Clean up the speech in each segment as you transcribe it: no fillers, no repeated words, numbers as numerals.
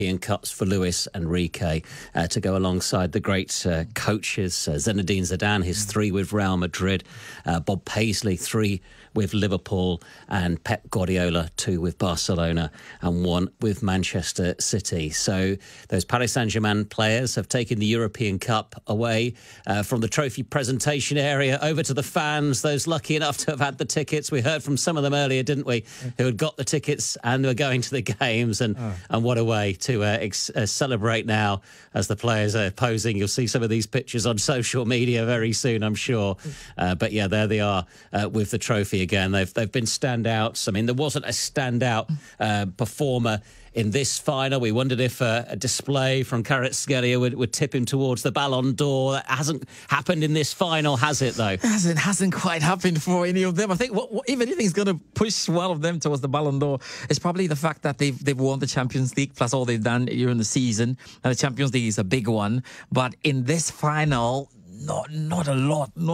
European Cups for Luis Enrique to go alongside the great coaches. Zinedine Zidane, his 3 with Real Madrid, Bob Paisley, 3 with Liverpool, and Pep Guardiola, 2 with Barcelona and 1 with Manchester City. So those Paris Saint-Germain players have taken the European Cup away from the trophy presentation area over to the fans, those lucky enough to have had the tickets. We heard from some of them earlier, didn't we, who had got the tickets and were going to the games, and what a way to celebrate now as the players are posing. You'll see some of these pictures on social media very soon, I'm sure. But yeah, there they are with the trophy again. They've been standouts. I mean, there wasn't a standout performer in this final. We wondered if a display from Kvaratskhelia would tip him towards the Ballon d'Or. That hasn't happened in this final, has it, though? It hasn't quite happened for any of them. I think if anything's going to push one of them towards the Ballon d'Or, it's probably the fact that they've won the Champions League, plus all they've done during the season. And the Champions League is a big one. But in this final, not a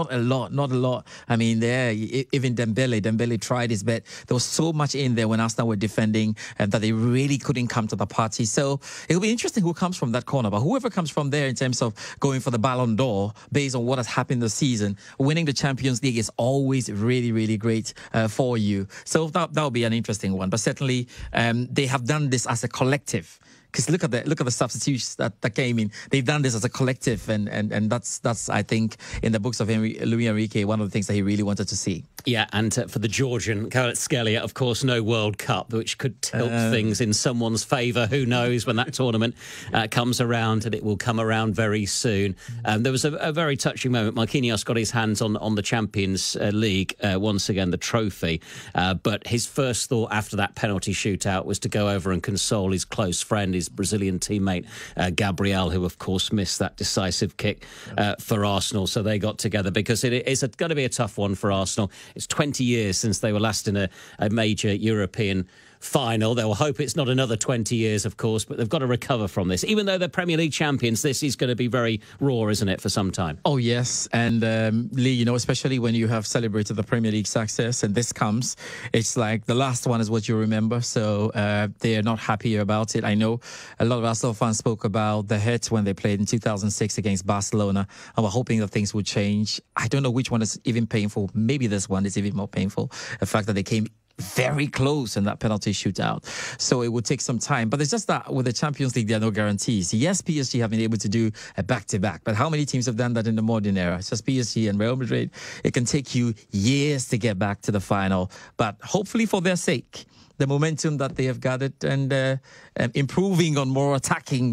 lot. I mean, even Dembele tried his best. There was so much in there when Arsenal were defending that they really couldn't come to the party. So it'll be interesting who comes from that corner. But whoever comes from there in terms of going for the Ballon d'Or, based on what has happened this season, winning the Champions League is always really, really great for you. So that'll be an interesting one. But certainly they have done this as a collective. Because look at the substitutes that came in. They've done this as a collective, and that's I think in the books of Luis Enrique, one of the things that he really wanted to see. Yeah, and for the Georgian, Kvaratskhelia, of course, no World Cup, which could tilt things in someone's favour. Who knows when that tournament comes around, and it will come around very soon. There was a very touching moment. Marquinhos got his hands on the Champions League, once again, the trophy. But his first thought after that penalty shootout was to go over and console his close friend, his Brazilian teammate, Gabriel, who, of course, missed that decisive kick for Arsenal. So they got together because it is going to be a tough one for Arsenal. It's 20 years since they were last in a major European final. They'll hope it's not another 20 years, of course, but they've got to recover from this. Even though they're Premier League champions, this is going to be very raw, isn't it, for some time? Oh, yes. And Lee, especially when you have celebrated the Premier League success and this comes, it's like the last one is what you remember. So they are not happy about it. I know a lot of Arsenal fans spoke about the hurt when they played in 2006 against Barcelona, and we're hoping that things would change. I don't know which one is even painful. Maybe this one is even more painful. The fact that they came very close in that penalty shootout. So it would take some time. But it's just that with the Champions League, there are no guarantees. Yes, PSG have been able to do a back-to-back, but how many teams have done that in the modern era? It's just PSG and Real Madrid. It can take you years to get back to the final. But hopefully for their sake, the momentum that they have gathered and improving on more attacking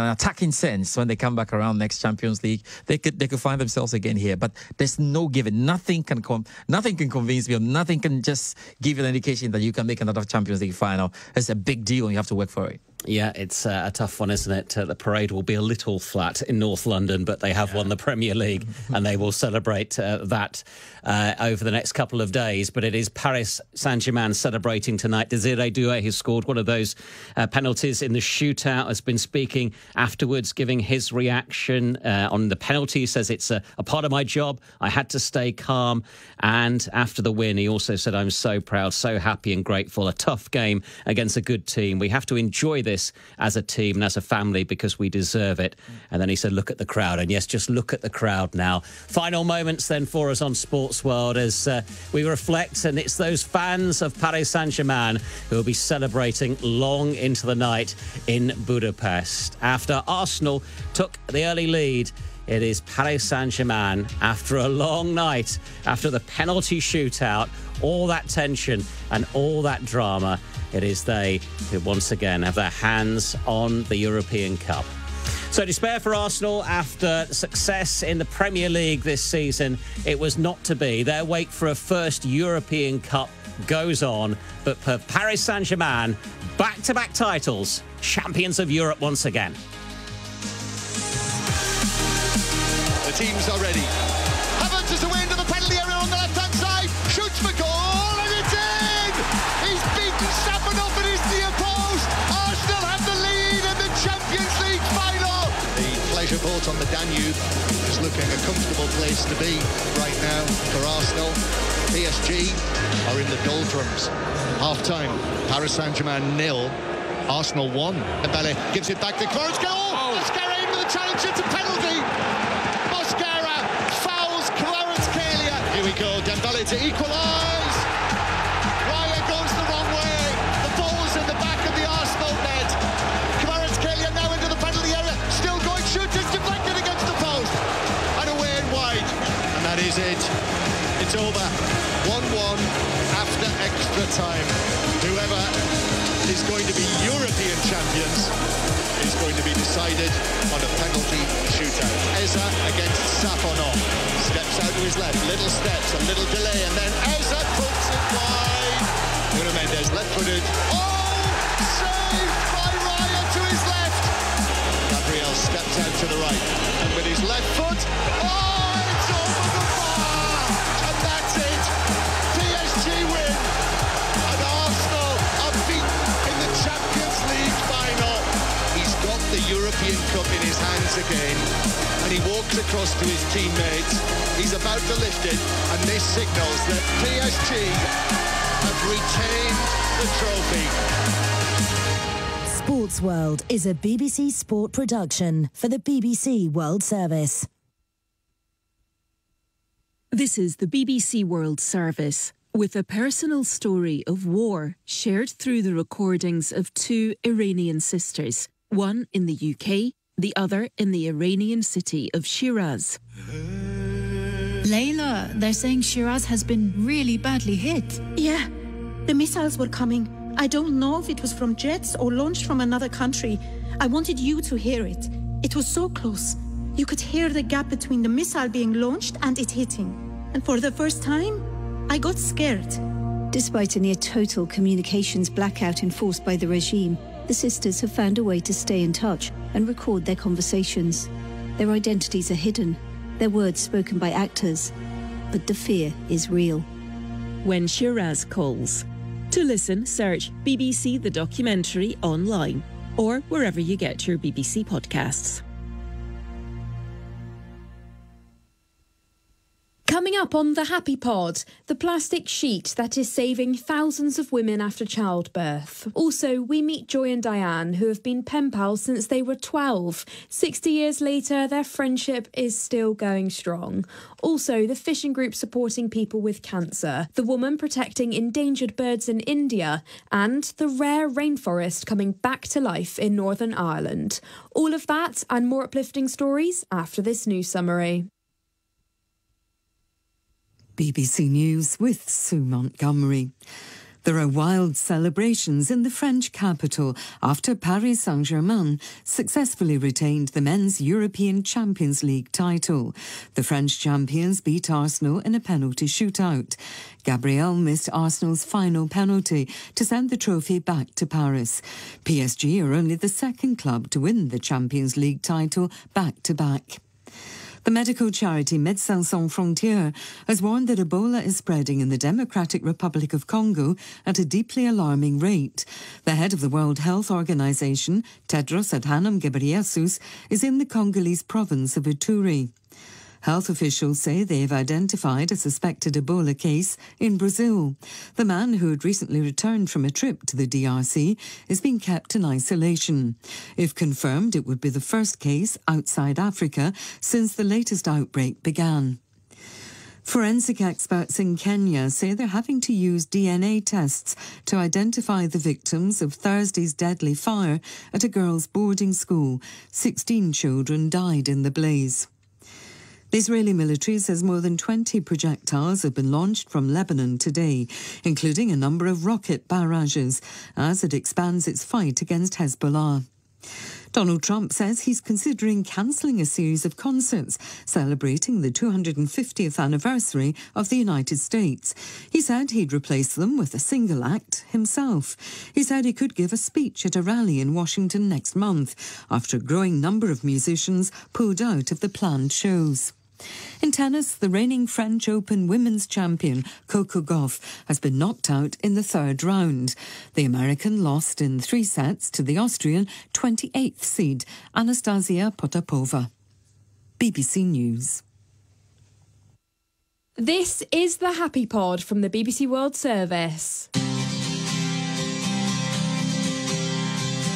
sense when they come back around next Champions League, they could find themselves again here. But there's no given. Nothing can convince me, or nothing can just give you an indication that you can make another Champions League final. It's a big deal, and you have to work for it. Yeah, it's a tough one, isn't it? The parade will be a little flat in North London, but they have won the Premier League, and they will celebrate that over the next couple of days. But it is Paris Saint-Germain celebrating tonight. Desiree Doué, who scored one of those penalties in the shootout, has been speaking afterwards, giving his reaction on the penalty. He says, it's a part of my job. I had to stay calm. And after the win, he also said, I'm so proud, so happy and grateful. A tough game against a good team. We have to enjoy this as a team and as a family because we deserve it. And then he said, look at the crowd. And yes, just look at the crowd now. Final moments then for us on Sports World as we reflect, and it's those fans of Paris Saint-Germain who will be celebrating long into the night in Budapest. After Arsenal took the early lead, it is Paris Saint-Germain, after a long night, after the penalty shootout, all that tension and all that drama, it is they who once again have their hands on the European Cup. So despair for Arsenal after success in the Premier League this season. It was not to be. Their wait for a first European Cup goes on, but for Paris Saint-Germain, back-to-back titles, champions of Europe once again. The teams are ready. Havertz is away into the penalty area on the left-hand side. Shoots for goal, and it's in! He's beaten Safanov and his near post. Arsenal have the lead in the Champions League final. The pleasure boat on the Danube is looking a comfortable place to be right now for Arsenal. PSG are in the doldrums. Half-time, Paris Saint-Germain 0, Arsenal 1. Dembele gives it back to Kvaratskhelia. Oh! Mosquera in with the challenge. It's a penalty. Mosquera fouls Kvaratskhelia. Here we go. Dembele to equalise. Raya goes the wrong way. The ball's in the back of the Arsenal net. Kvaratskhelia now into the penalty area. Still going. Shoots. It's deflected against the post. And away and wide. And that is it. It's over. 1-1 after extra time. Whoever is going to be European champions is going to be decided on a penalty shootout. Eza against Safonov. Steps out to his left. Little steps, a little delay, and then Eza puts it wide. Nuno Mendes left-footed. Oh! Saved by Raya to his left. Gabriel steps out to the right. And with his left foot, oh! It's over the bar! And that's it. PSG win. And Arsenal are beaten in the Champions League final. He's got the European Cup in his hands again, and he walks across to his teammates. He's about to lift it, and this signals that PSG have retained the trophy. Sports World is a BBC Sport production for the BBC World Service. This is the BBC World Service, with a personal story of war shared through the recordings of two Iranian sisters, one in the UK, the other in the Iranian city of Shiraz. Layla, they're saying Shiraz has been really badly hit. Yeah, the missiles were coming. I don't know if it was from jets or launched from another country. I wanted you to hear it. It was so close. You could hear the gap between the missile being launched and it hitting. And for the first time, I got scared. Despite a near-total communications blackout enforced by the regime, the sisters have found a way to stay in touch and record their conversations. Their identities are hidden, their words spoken by actors, but the fear is real. When Shiraz Calls. To listen, search BBC The Documentary online or wherever you get your BBC podcasts. Coming up on the Happy Pod, the plastic sheet that is saving thousands of women after childbirth. Also, we meet Joy and Diane, who have been pen pals since they were 12. 60 years later, their friendship is still going strong. Also, the fishing group supporting people with cancer, the woman protecting endangered birds in India, and the rare rainforest coming back to life in Northern Ireland. All of that and more uplifting stories after this news summary. BBC News with Sue Montgomery. There are wild celebrations in the French capital after Paris Saint-Germain successfully retained the men's European Champions League title. The French champions beat Arsenal in a penalty shootout. Gabriel missed Arsenal's final penalty to send the trophy back to Paris. PSG are only the second club to win the Champions League title back-to-back. The medical charity Médecins Sans Frontières has warned that Ebola is spreading in the Democratic Republic of Congo at a deeply alarming rate. The head of the World Health Organization, Tedros Adhanom Ghebreyesus, is in the Congolese province of Ituri. Health officials say they have identified a suspected Ebola case in Brazil. The man, who had recently returned from a trip to the DRC, is being kept in isolation. If confirmed, it would be the first case outside Africa since the latest outbreak began. Forensic experts in Kenya say they're having to use DNA tests to identify the victims of Thursday's deadly fire at a girls' boarding school. 16 children died in the blaze. The Israeli military says more than 20 projectiles have been launched from Lebanon today, including a number of rocket barrages, as it expands its fight against Hezbollah. Donald Trump says he's considering cancelling a series of concerts celebrating the 250th anniversary of the United States. He said he'd replace them with a single act himself. He said he could give a speech at a rally in Washington next month after a growing number of musicians pulled out of the planned shows. In tennis, the reigning French Open women's champion Coco Gauff has been knocked out in the third round. The American lost in 3 sets to the Austrian 28th seed Anastasia Potapova. BBC News. This is the Happy Pod from the BBC World Service.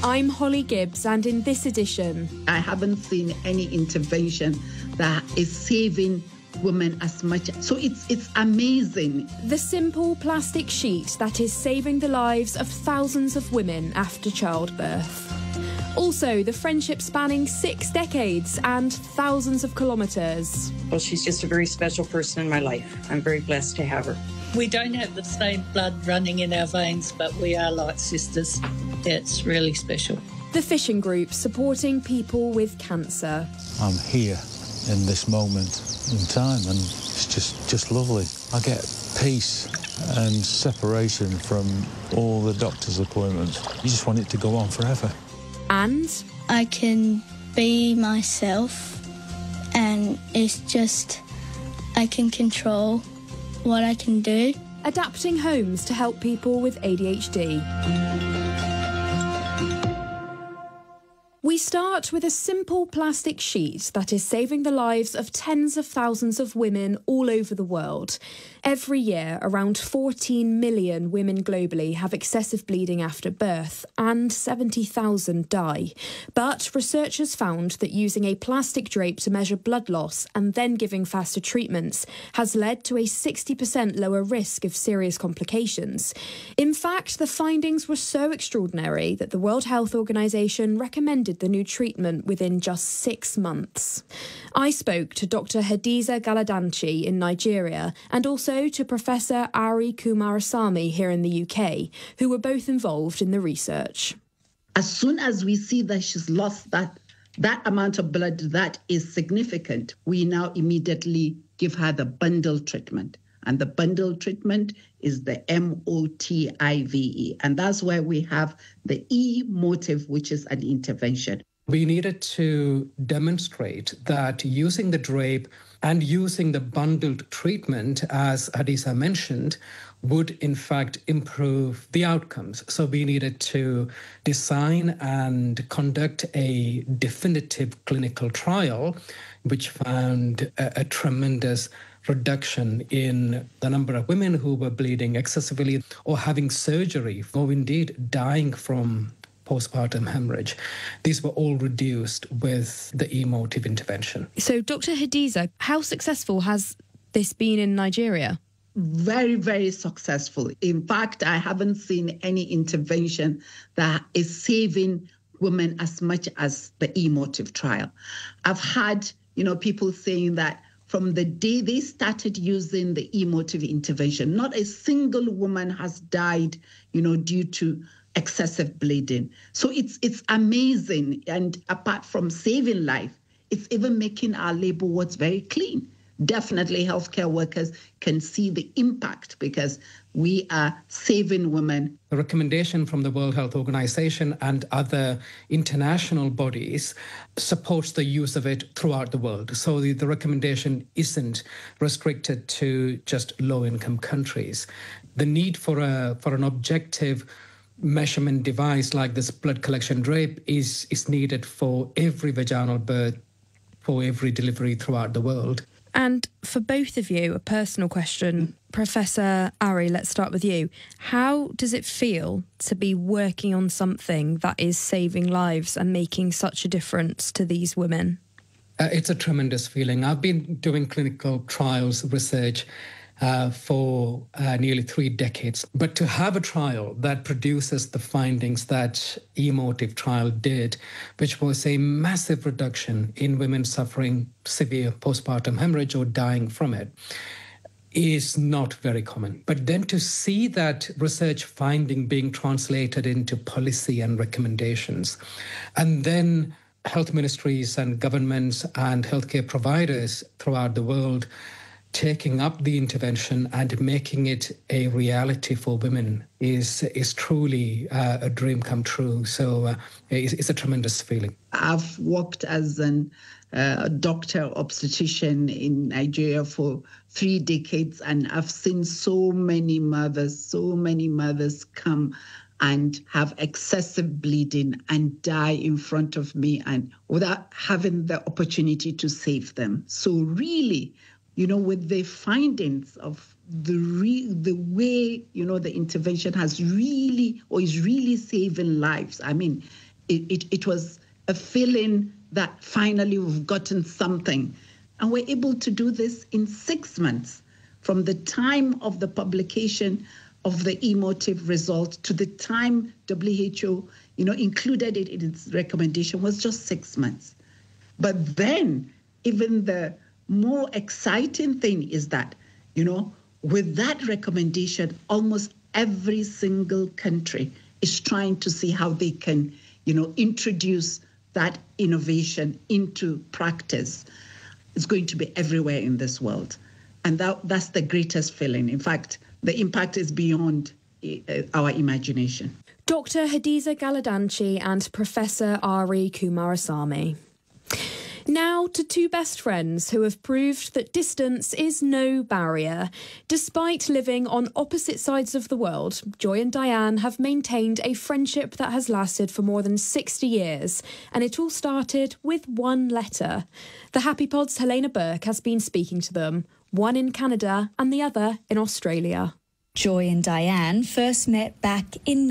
I'm Holly Gibbs, and in this edition, I haven't seen any intervention that is saving women as much. So it's amazing. The simple plastic sheet that is saving the lives of thousands of women after childbirth. Also, the friendship spanning 6 decades and thousands of kilometres. Well, she's just a very special person in my life. I'm very blessed to have her. We don't have the same blood running in our veins, but we are like sisters. It's really special. The Fishing Group supporting people with cancer. I'm here in this moment in time, and it's just lovely. I get peace and separation from all the doctor's appointments. You just want it to go on forever. And I can be myself, and it's just I can control what I can do. Adapting homes to help people with ADHD. We start with a simple plastic sheet that is saving the lives of tens of thousands of women all over the world. Every year, around 14 million women globally have excessive bleeding after birth, and 70,000 die. But researchers found that using a plastic drape to measure blood loss and then giving faster treatments has led to a 60% lower risk of serious complications. In fact, the findings were so extraordinary that the World Health Organization recommended the new treatment within just 6 months. I spoke to Dr. Hadiza Galadanchi in Nigeria and also to Professor Ari Kumarasamy here in the UK, who were both involved in the research. As soon as we see that she's lost that amount of blood that is significant, we now immediately give her the bundle treatment. And the bundle treatment is the MOTIVE. And that's where we have the E-motive, which is an intervention. We needed to demonstrate that using the drape and using the bundled treatment, as Hadiza mentioned, would in fact improve the outcomes. So we needed to design and conduct a definitive clinical trial, which found a tremendous reduction in the number of women who were bleeding excessively or having surgery or indeed dying from postpartum hemorrhage. These were all reduced with the E-motive intervention. So, Dr. Hadiza, how successful has this been in Nigeria? Very, very successful. In fact, I haven't seen any intervention that is saving women as much as the E-motive trial. I've had, people saying that from the day they started using the E-motive intervention, not a single woman has died, due to excessive bleeding. So it's amazing. And apart from saving life, it's even making our labor wards very clean. Definitely healthcare workers can see the impact because we are saving women. The recommendation from the World Health Organization and other international bodies supports the use of it throughout the world. So the recommendation isn't restricted to just low-income countries. The need for an objective measurement device like this blood collection drape is needed for every vaginal birth, for every delivery throughout the world. And for both of you, a personal question. Professor Ari, let's start with you. How does it feel to be working on something that is saving lives and making such a difference to these women? It's a tremendous feeling. I've been doing clinical trials research for nearly 3 decades. But to have a trial that produces the findings that E-motive trial did, which was a massive reduction in women suffering severe postpartum hemorrhage or dying from it, is not very common. But then to see that research finding being translated into policy and recommendations, and then health ministries and governments and healthcare providers throughout the world taking up the intervention and making it a reality for women is truly a dream come true. So it's a tremendous feeling. I've worked as a doctor obstetrician in Nigeria for 3 decades, and I've seen so many mothers come and have excessive bleeding and die in front of me and without having the opportunity to save them. So really, with the findings of the way, the intervention has really or is really saving lives. I mean, it was a feeling that finally we've gotten something. And we're able to do this in 6 months, from the time of the publication of the emotive result to the time WHO, included it in its recommendation, was just 6 months. But then, even the more exciting thing is that, with that recommendation, almost every single country is trying to see how they can, introduce that innovation into practice. It's going to be everywhere in this world. And that's the greatest feeling. In fact, the impact is beyond our imagination. Dr. Hadiza Galadanchi and Professor Ari Kumarasamy. Now to two best friends who have proved that distance is no barrier. Despite living on opposite sides of the world, Joy and Diane have maintained a friendship that has lasted for more than 60 years, and it all started with one letter. The Happy Pod's Helena Burke has been speaking to them, one in Canada and the other in Australia. Joy and Diane first met back in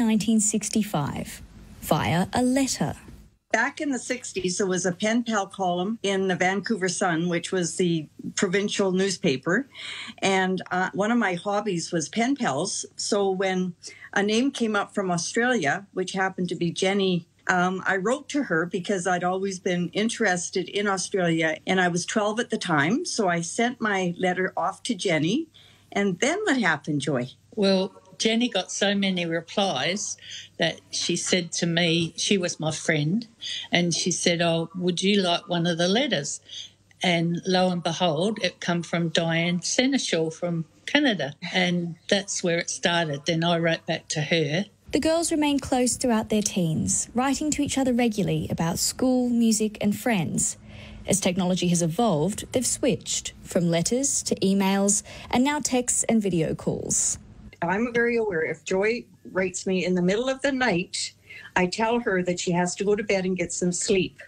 1965 via a letter. Back in the 60s, there was a pen pal column in the Vancouver Sun, which was the provincial newspaper. And one of my hobbies was pen pals. So when a name came up from Australia, which happened to be Jenny, I wrote to her because I'd always been interested in Australia. And I was 12 at the time. So I sent my letter off to Jenny. And then what happened, Joy? Well, Jenny got so many replies that she said to me, she was my friend, and she said, "Oh, would you like one of the letters?" And lo and behold, it come from Diane Seneschal from Canada, and that's where it started. Then I wrote back to her. The girls remained close throughout their teens, writing to each other regularly about school, music and friends. As technology has evolved, they've switched from letters to emails and now texts and video calls. I'm very aware if Joy writes me in the middle of the night, I tell her that she has to go to bed and get some sleep.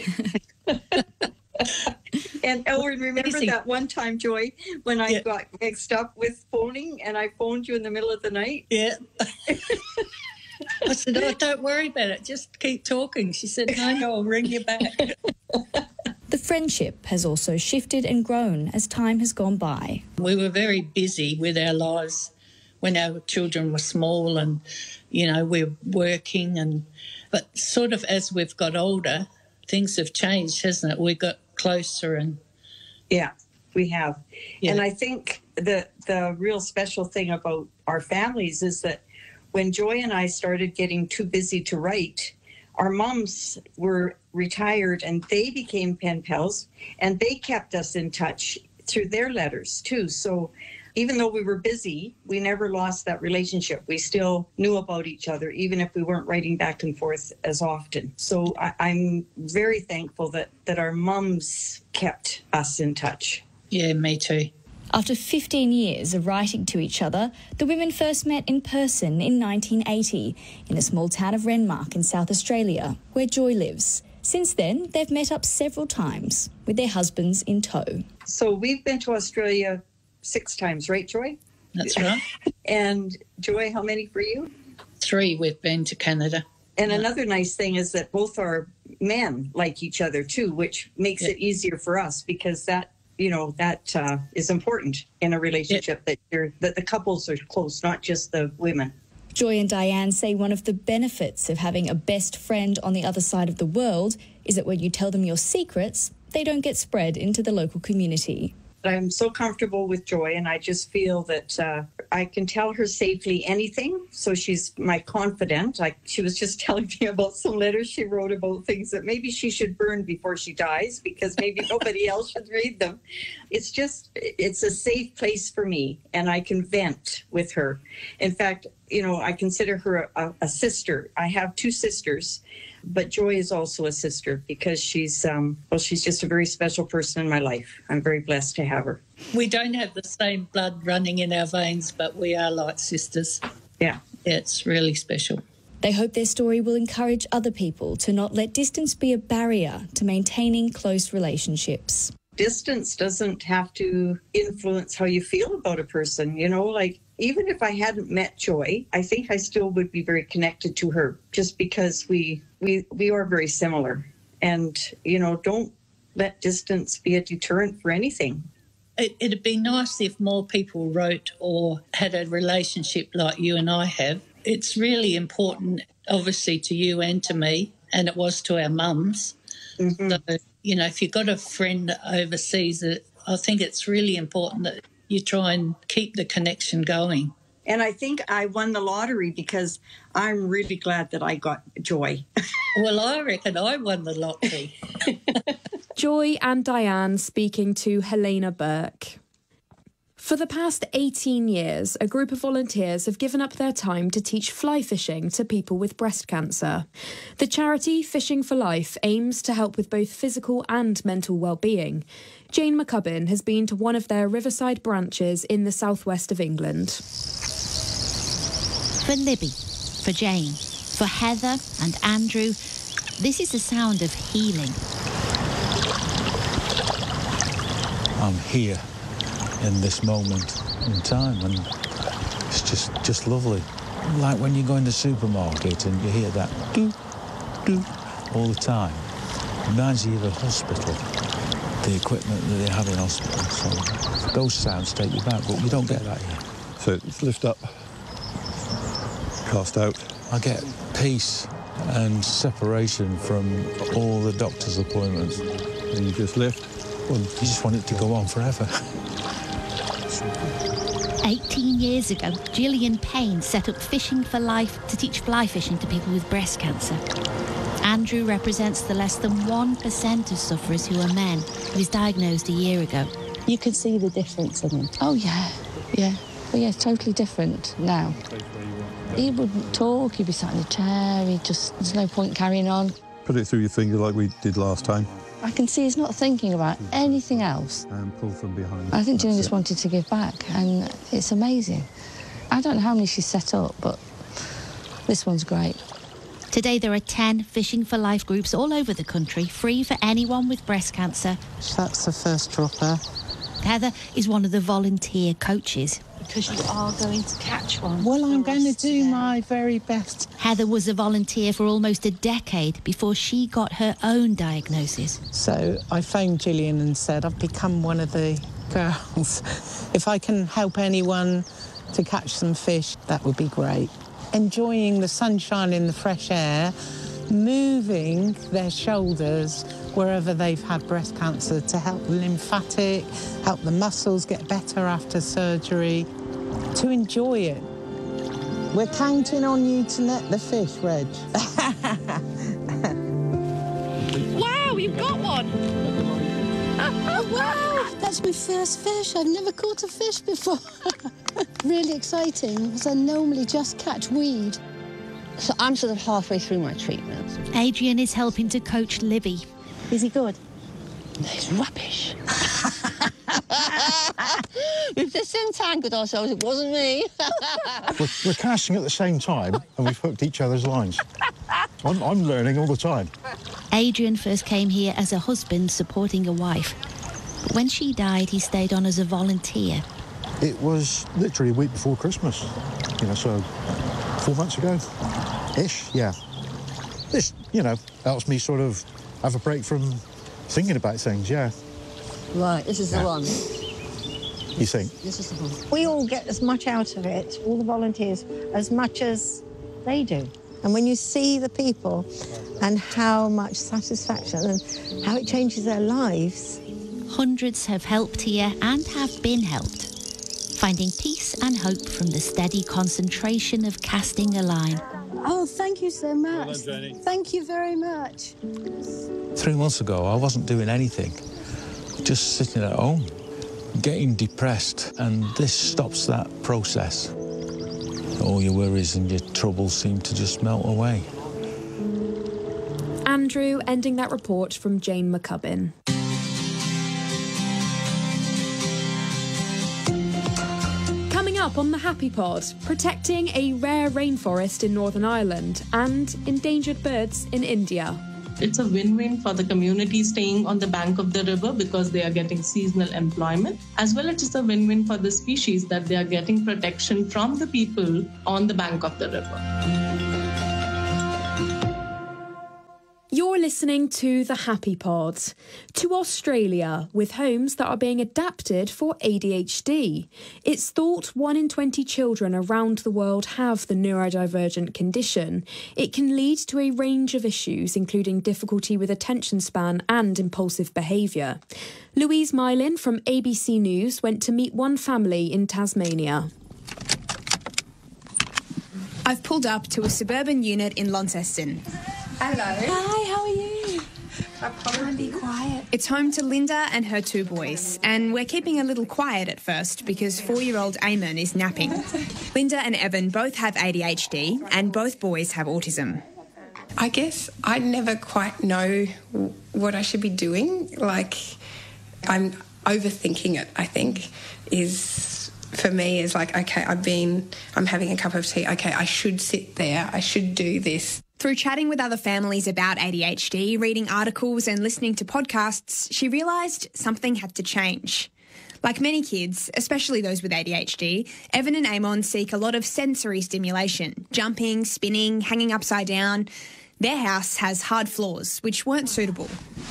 And Elwyn, remember that one time, Joy, when I got mixed up with phoning and I phoned you in the middle of the night? Yeah. I said, "Oh, don't worry about it. Just keep talking." She said, "No, I'll ring you back." The friendship has also shifted and grown as time has gone by. We were very busy with our lives when our children were small, and, we're working. But sort of as we've got older, things have changed, hasn't it? We got closer and... Yeah, we have. Yeah. And I think the real special thing about our families is that when Joy and I started getting too busy to write, our moms were retired and they became pen pals, and they kept us in touch through their letters too. So even though we were busy, we never lost that relationship. We still knew about each other, even if we weren't writing back and forth as often. So I'm very thankful that our mums kept us in touch. Yeah, me too. After 15 years of writing to each other, the women first met in person in 1980 in a small town of Renmark in South Australia, where Joy lives. Since then, they've met up several times with their husbands in tow. So we've been to Australia 6 times, right, Joy? That's right. And Joy, how many for you? 3 we've been to Canada. And another nice thing is that both our men like each other too, which makes it easier for us, because that is important in a relationship, that the couples are close, not just the women. Joy and Diane say one of the benefits of having a best friend on the other side of the world is that when you tell them your secrets, they don't get spread into the local community. I'm so comfortable with Joy, and I just feel that I can tell her safely anything. So she's my confidant. She was just telling me about some letters she wrote about things that maybe she should burn before she dies, because maybe nobody else should read them. It's a safe place for me, and I can vent with her. In fact, I consider her a sister. I have 2 sisters. But Joy is also a sister, because she's just a very special person in my life. I'm very blessed to have her. We don't have the same blood running in our veins, but we are like sisters. Yeah. It's really special. They hope their story will encourage other people to not let distance be a barrier to maintaining close relationships. Distance doesn't have to influence how you feel about a person, even if I hadn't met Joy, I think I still would be very connected to her, just because we we are very similar. And, you know, don't let distance be a deterrent for anything. It'd be nice if more people wrote or had a relationship like you and I have. It's really important, obviously, to you and to me, and it was to our mums. Mm-hmm. So, you know, if you've got a friend overseas, I think it's really important that you try and keep the connection going. And I think I won the lottery because I'm really glad that I got Joy. Well, I reckon I won the lottery. Joy and Diane speaking to Helena Burke. For the past 18 years, a group of volunteers have given up their time to teach fly fishing to people with breast cancer. The charity Fishing for Life aims to help with both physical and mental well-being. Jane McCubbin has been to one of their riverside branches in the southwest of England. For Libby, for Jane, for Heather and Andrew, this is the sound of healing. I'm here in this moment in time, and it's just lovely. Like when you go in the supermarket and you hear that doo, doo all the time. It reminds you of a hospital, the equipment that they have in hospital. So those sounds take you back, but you don't get that here. So it's lift up, cast out. I get peace and separation from all the doctor's appointments. And you just lift? Well, you just want it to go on forever. 18 years ago, Gillian Payne set up Fishing for Life to teach fly fishing to people with breast cancer. Andrew represents the less than 1% of sufferers who are men. He was diagnosed a year ago. You can see the difference in him. Oh, yeah. Well, yeah, totally different now. He wouldn't talk, he'd be sat in a chair, there's no point carrying on. Put it through your finger like we did last time. I can see he's not thinking about anything else. And pull from behind. I think Gillian just wanted to give back, and it's amazing. I don't know how many she's set up, but this one's great. Today there are 10 Fishing for Life groups all over the country, free for anyone with breast cancer. That's the first dropper. Heather is one of the volunteer coaches. Because you are going to catch one. Well, I'm going to do my very best. Heather was a volunteer for almost a decade before she got her own diagnosis. So I phoned Gillian and said, I've become one of the girls. If I can help anyone to catch some fish, that would be great. Enjoying the sunshine in the fresh air, moving their shoulders wherever they've had breast cancer to help the lymphatic, help the muscles get better after surgery, to enjoy it. We're counting on you to net the fish, Reg. Wow, you've got one! Oh, wow! That's my first fish. I've never caught a fish before. Really exciting, because I normally just catch weed. So I'm sort of halfway through my treatment. Adrian is helping to coach Libby. Is he good? He's rubbish. We've just entangled ourselves. It wasn't me. We're casting at the same time, and we've hooked each other's lines. I'm learning all the time. Adrian first came here as a husband supporting a wife. But when she died, he stayed on as a volunteer. It was literally a week before Christmas, so 4 months ago. Ish, yeah. This, helps me sort of have a break from thinking about things, yeah. Right, this is the one. You think? This is the one. We all get as much out of it, all the volunteers, as much as they do. And when you see the people and how much satisfaction and how it changes their lives. Hundreds have helped here and have been helped, finding peace and hope from the steady concentration of casting a line. Oh, thank you so much. Well done, Jenny. Thank you very much. 3 months ago, I wasn't doing anything, just sitting at home, getting depressed, and this stops that process. All your worries and your troubles seem to just melt away. Andrew ending that report from Jane McCubbin. Up on the Happy Pod, protecting a rare rainforest in Northern Ireland and endangered birds in India. It's a win-win for the community staying on the bank of the river because they are getting seasonal employment, as well as it's a win-win for the species that they are getting protection from the people on the bank of the river. listening to The Happy Pod. To Australia, with homes that are being adapted for ADHD. It's thought 1 in 20 children around the world have the neurodivergent condition. It can lead to a range of issues, including difficulty with attention span and impulsive behaviour. Louise Mylin from ABC News went to meet one family in Tasmania. I've pulled up to a suburban unit in Launceston. Hello. Hi, how are you? I'll probably be quiet. It's home to Linda and her 2 boys, and we're keeping a little quiet at first because 4-year-old Eamon is napping. Linda and Evan both have ADHD, and both boys have autism. I guess I never quite know what I should be doing. I'm overthinking it, I think, for me is like, okay, I'm having a cup of tea. Okay, I should sit there. I should do this. Through chatting with other families about ADHD, reading articles and listening to podcasts, she realised something had to change. Like many kids, especially those with ADHD, Evan and Eamon seek a lot of sensory stimulation, jumping, spinning, hanging upside down. Their house has hard floors, which weren't suitable.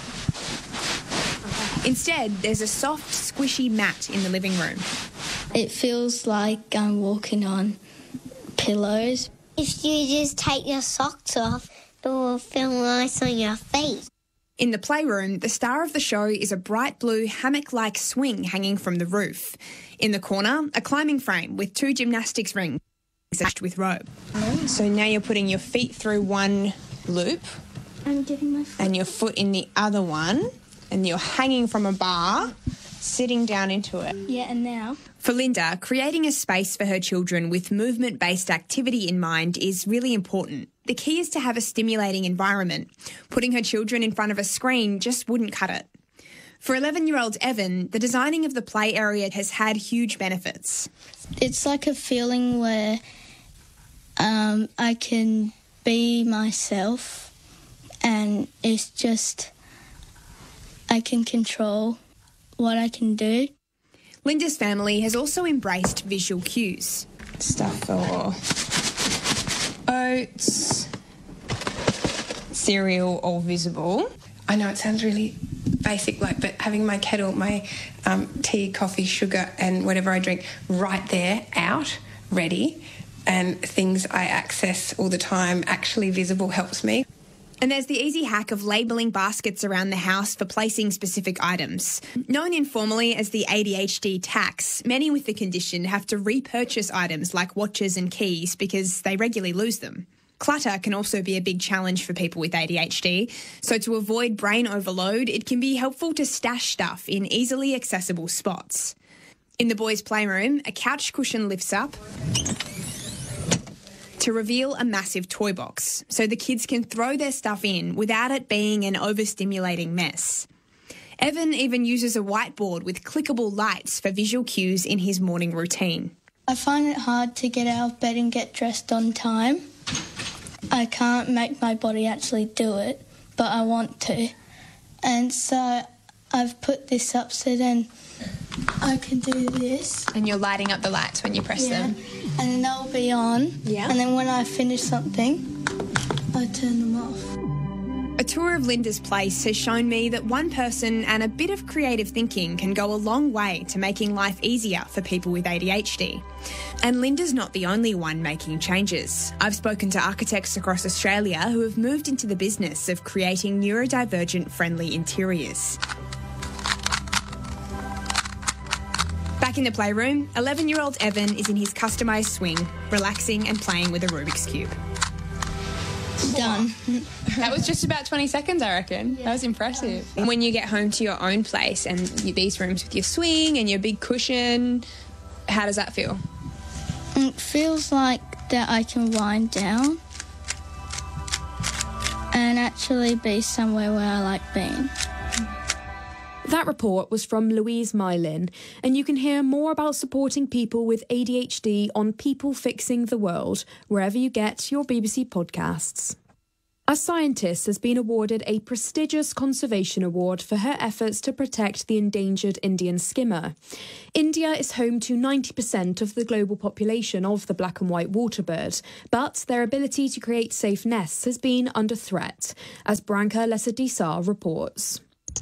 Instead, there's a soft, squishy mat in the living room. It feels like I'm walking on pillows. If you just take your socks off, it will feel nice on your feet. In the playroom, the star of the show is a bright blue hammock-like swing hanging from the roof. In the corner, a climbing frame with 2 gymnastics rings attached with rope. So now you're putting your feet through one loop. I'm getting my foot. And your foot in the other one. And you're hanging from a bar, sitting down into it. Yeah, and now? For Linda, creating a space for her children with movement-based activity in mind is really important. The key is to have a stimulating environment. Putting her children in front of a screen just wouldn't cut it. For 11-year-old Evan, the designing of the play area has had huge benefits. It's like a feeling where I can be myself, and it's just I can control what I can do. Linda's family has also embraced visual cues. Stuff for oats, cereal, all visible. I know it sounds really basic, but having my kettle, my tea, coffee, sugar and whatever I drink right there, out, ready, and things I access all the time, actually visible, helps me. And there's the easy hack of labelling baskets around the house for placing specific items. Known informally as the ADHD tax, many with the condition have to repurchase items like watches and keys because they regularly lose them. Clutter can also be a big challenge for people with ADHD, so to avoid brain overload, it can be helpful to stash stuff in easily accessible spots. In the boys' playroom, a couch cushion lifts up to reveal a massive toy box, so the kids can throw their stuff in without it being an overstimulating mess. Evan even uses a whiteboard with clickable lights for visual cues in his morning routine. I find it hard to get out of bed and get dressed on time. I can't make my body actually do it, but I want to. And so I've put this up so then I can do this. And you're lighting up the lights when you press them. And then they'll be on. Yeah. And then when I finish something, I turn them off. A tour of Linda's place has shown me that one person and a bit of creative thinking can go a long way to making life easier for people with ADHD. And Linda's not the only one making changes. I've spoken to architects across Australia who have moved into the business of creating neurodivergent-friendly interiors. Back in the playroom, 11-year-old Evan is in his customised swing, relaxing and playing with a Rubik's Cube. Done. That was just about 20 seconds, I reckon. That was impressive. And when you get home to your own place and these rooms with your swing and your big cushion, how does that feel? It feels like that I can wind down and actually be somewhere where I like being. That report was from Louise Mylin, and you can hear more about supporting people with ADHD on People Fixing the World, wherever you get your BBC podcasts. A scientist has been awarded a prestigious conservation award for her efforts to protect the endangered Indian skimmer. India is home to 90% of the global population of the black and white waterbird, but their ability to create safe nests has been under threat, as Branka Lesadisar reports.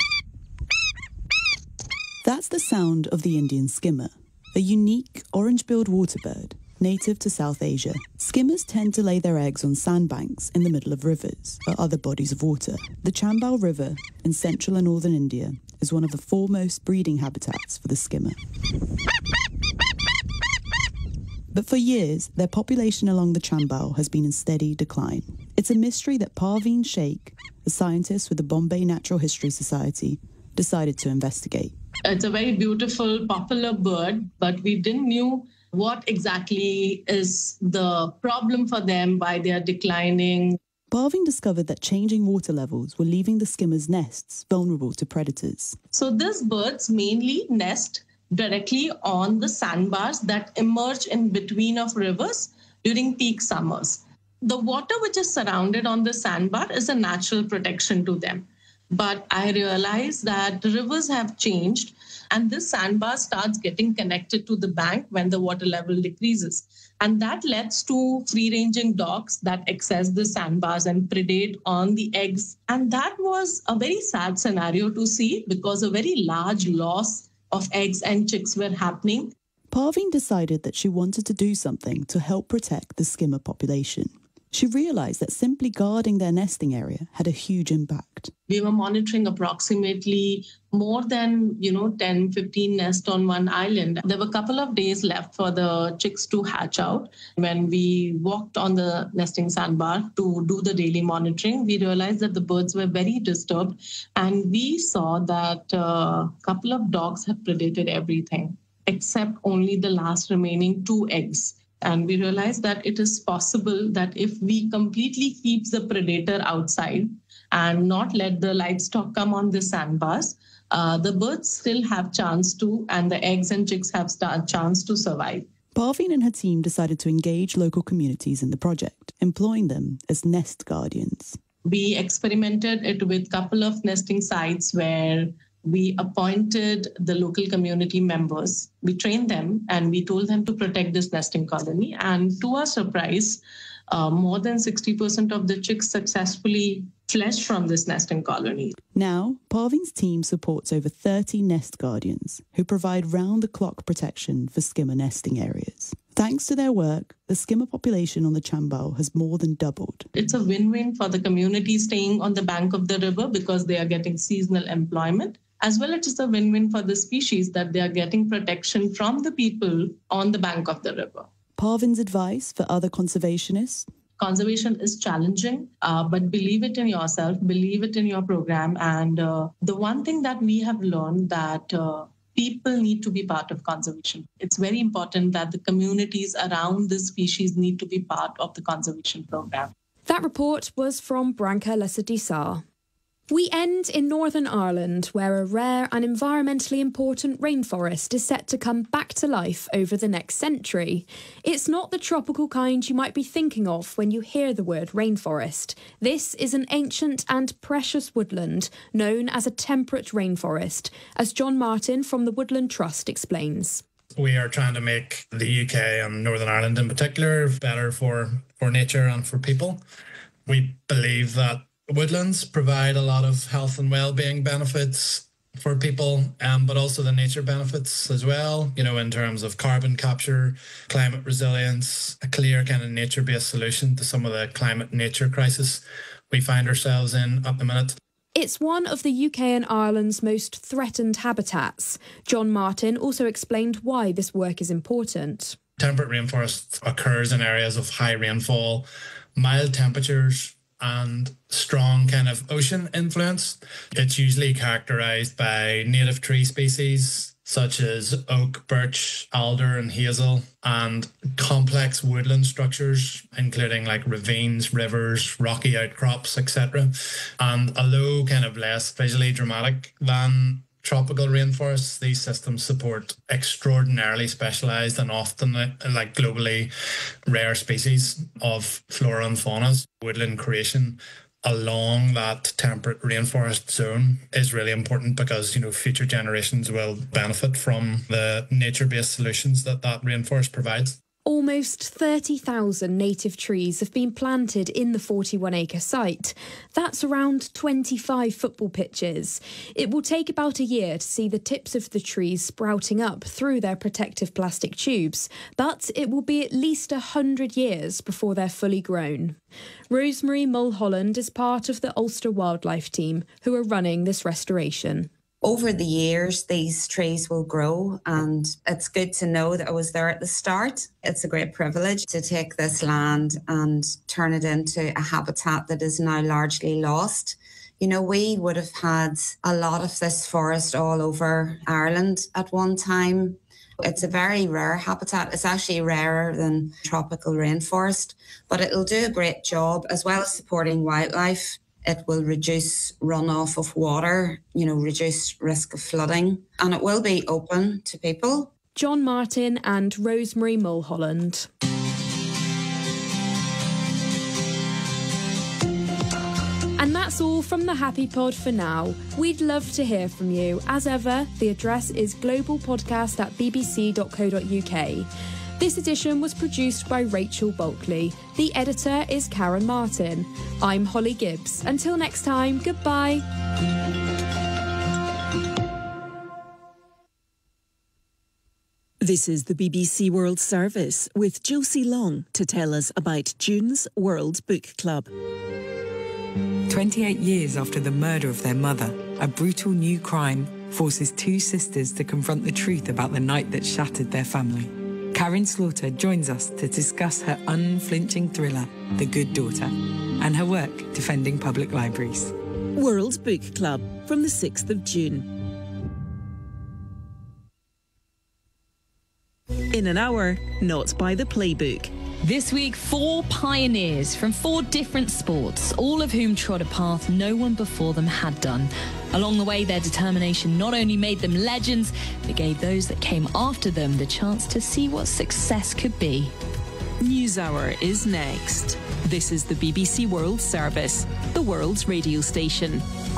That's the sound of the Indian skimmer, a unique orange-billed waterbird native to South Asia. Skimmers tend to lay their eggs on sandbanks in the middle of rivers or other bodies of water. The Chambal River in central and northern India is one of the foremost breeding habitats for the skimmer. But for years, their population along the Chambal has been in steady decline. It's a mystery that Parveen Sheikh, a scientist with the Bombay Natural History Society, decided to investigate. It's a very beautiful, popular bird, but we didn't know what exactly is the problem for them, why they are declining. Parveen discovered that changing water levels were leaving the skimmer's nests vulnerable to predators. So these birds mainly nest directly on the sandbars that emerge in between of rivers during peak summers. The water which is surrounded on the sandbar is a natural protection to them. But I realized that the rivers have changed and this sandbar starts getting connected to the bank when the water level decreases. And that leads to free-ranging dogs that access the sandbars and predate on the eggs. And that was a very sad scenario to see because a very large loss of eggs and chicks were happening. Parveen decided that she wanted to do something to help protect the skimmer population. She realized that simply guarding their nesting area had a huge impact. We were monitoring approximately more than, 10, 15 nests on one island. There were a couple of days left for the chicks to hatch out. When we walked on the nesting sandbar to do the daily monitoring, we realized that the birds were very disturbed. And we saw that a couple of dogs had predated everything, except only the last remaining 2 eggs. And we realized that it is possible that if we completely keep the predator outside and not let the livestock come on the sandbars, the birds still have chance to, and the eggs and chicks have chance to survive. Parveen and her team decided to engage local communities in the project, employing them as nest guardians. We experimented it with a couple of nesting sites where we appointed the local community members. We trained them and we told them to protect this nesting colony. And to our surprise, more than 60% of the chicks successfully fledged from this nesting colony. Now, Parveen's team supports over 30 nest guardians who provide round-the-clock protection for skimmer nesting areas. Thanks to their work, the skimmer population on the Chambal has more than doubled. It's a win-win for the community staying on the bank of the river because they are getting seasonal employment. As well, it is a win-win for the species that they are getting protection from the people on the bank of the river. Parveen's advice for other conservationists? Conservation is challenging, but believe it in yourself, believe it in your program. And the one thing that we have learned that people need to be part of conservation. It's very important that the communities around this species need to be part of the conservation program. That report was from Branka Lesadisar. We end in Northern Ireland, where a rare and environmentally important rainforest is set to come back to life over the next century. It's not the tropical kind you might be thinking of when you hear the word rainforest. This is an ancient and precious woodland known as a temperate rainforest, as John Martin from the Woodland Trust explains. We are trying to make the UK and Northern Ireland in particular better for nature and for people. We believe that woodlands provide a lot of health and well-being benefits for people, but also the nature benefits as well, in terms of carbon capture, climate resilience, a clear kind of nature-based solution to some of the climate-nature crisis we find ourselves in at the minute. It's one of the UK and Ireland's most threatened habitats. John Martin also explained why this work is important. Temperate rainforest occurs in areas of high rainfall, mild temperatures, and strong kind of ocean influence. It's usually characterised by native tree species such as oak, birch, alder and hazel, and complex woodland structures, including like ravines, rivers, rocky outcrops, etc. And although kind of less visually dramatic than tropical rainforests, these systems support extraordinarily specialised and often like globally rare species of flora and fauna. Woodland creation along that temperate rainforest zone is really important because, future generations will benefit from the nature-based solutions that rainforest provides. Almost 30,000 native trees have been planted in the 41-acre site. That's around 25 football pitches. It will take about a year to see the tips of the trees sprouting up through their protective plastic tubes, but it will be at least 100 years before they're fully grown. Rosemary Mulholland is part of the Ulster Wildlife team who are running this restoration. Over the years, these trees will grow, and it's good to know that I was there at the start. It's a great privilege to take this land and turn it into a habitat that is now largely lost. We would have had a lot of this forest all over Ireland at one time. It's a very rare habitat. It's actually rarer than tropical rainforest, but it'll do a great job as well as supporting wildlife. It will reduce runoff of water, reduce risk of flooding, and it will be open to people. John Martin and Rosemary Mulholland. And that's all from the Happy Pod for now. We'd love to hear from you. As ever, the address is globalpodcast@bbc.co.uk. This edition was produced by Rachel Bulkley. The editor is Karen Martin. I'm Holly Gibbs. Until next time, goodbye. This is the BBC World Service with Josie Long to tell us about June's World Book Club. 28 years after the murder of their mother, a brutal new crime forces two sisters to confront the truth about the night that shattered their family. Karen Slaughter joins us to discuss her unflinching thriller, The Good Daughter, and her work defending public libraries. World Book Club from the 6th of June. In an hour, Not by the Playbook. This week, 4 pioneers from 4 different sports, all of whom trod a path no one before them had done. Along the way, their determination not only made them legends, but gave those that came after them the chance to see what success could be. NewsHour is next. This is the BBC World Service, the world's radio station.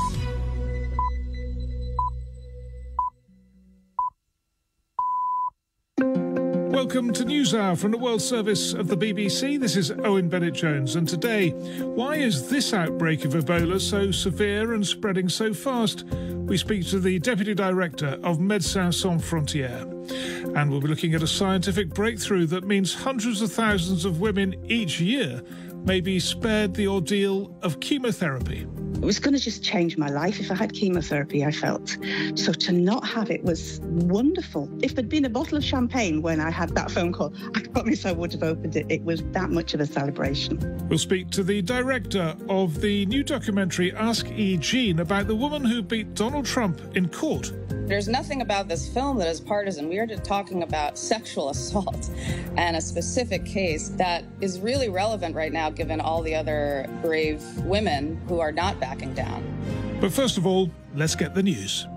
Welcome to NewsHour from the World Service of the BBC. This is Owen Bennett-Jones, and today, why is this outbreak of Ebola so severe and spreading so fast? We speak to the Deputy Director of Médecins Sans Frontières, and we'll be looking at a scientific breakthrough that means hundreds of thousands of women each year may be spared the ordeal of chemotherapy. It was going to just change my life if I had chemotherapy, I felt. So to not have it was wonderful. If there'd been a bottle of champagne when I had that phone call, I promise I would have opened it. It was that much of a celebration. We'll speak to the director of the new documentary Ask E. Jean about the woman who beat Donald Trump in court. There's nothing about this film that is partisan. We are just talking about sexual assault and a specific case that is really relevant right now, given all the other brave women who are not backing down. But first of all, let's get the news.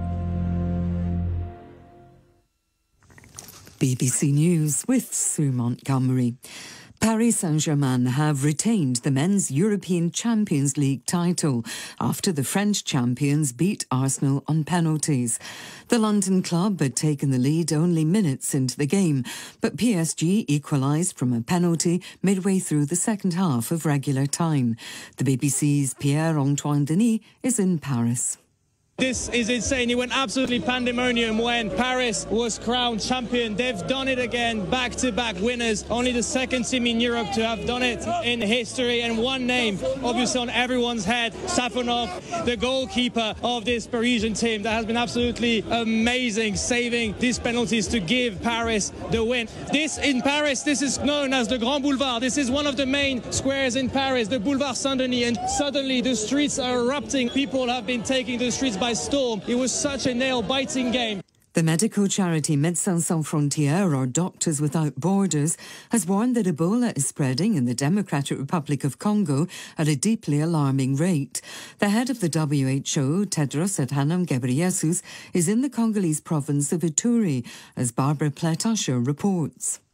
BBC News with Sue Montgomery. Paris Saint-Germain have retained the Men's European Champions League title after the French champions beat Arsenal on penalties. The London club had taken the lead only minutes into the game, but PSG equalised from a penalty midway through the second half of regular time. The BBC's Pierre-Antoine Denis is in Paris. This is insane. It went absolutely pandemonium when Paris was crowned champion. They've done it again, back-to-back winners. Only the second team in Europe to have done it in history. And one name, obviously on everyone's head, Safonov, the goalkeeper of this Parisian team that has been absolutely amazing, saving these penalties to give Paris the win. This in Paris, this is known as the Grand Boulevard. This is one of the main squares in Paris, the Boulevard Saint-Denis. And suddenly the streets are erupting. People have been taking the streets by storm. It was such a nail-biting game. The medical charity Médecins Sans Frontières, or Doctors Without Borders, has warned that Ebola is spreading in the Democratic Republic of Congo at a deeply alarming rate. The head of the WHO, Tedros Adhanom Ghebreyesus, is in the Congolese province of Ituri, as Barbara Pletasher reports.